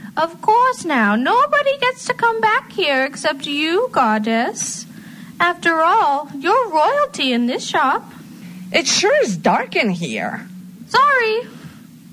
Of course now. Nobody gets to come back here except you, Goddess. After all, you're royalty in this shop. It sure is dark in here. Sorry.